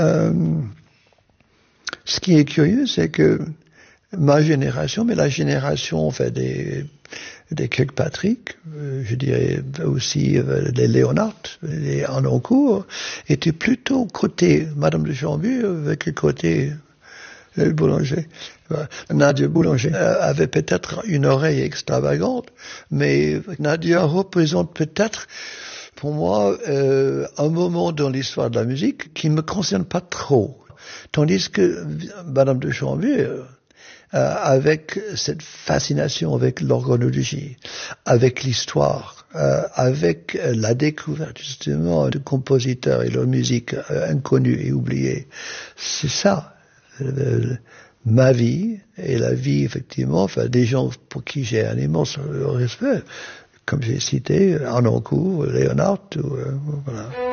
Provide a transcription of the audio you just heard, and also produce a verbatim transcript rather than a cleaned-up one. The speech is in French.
Euh, ce qui est curieux, c'est que ma génération, mais la génération en fait, des, des Kirkpatrick, euh, je dirais aussi euh, des Léonard, les Harnoncourt, étaient plutôt côté Madame de Chambly avec le côté le boulanger. Nadia Boulanger euh, avait peut-être une oreille extravagante, mais Nadia représente peut-être, pour moi, euh, un moment dans l'histoire de la musique qui ne me concerne pas trop. Tandis que Madame de Chambly, euh, euh, avec cette fascination avec l'organologie, avec l'histoire, euh, avec euh, la découverte justement de compositeurs et leur musique euh, inconnue et oubliée, c'est ça. Euh, ma vie et la vie effectivement enfin, des gens pour qui j'ai un immense respect, comme j'ai cité Harnoncourt, Léonard, ou, euh, voilà.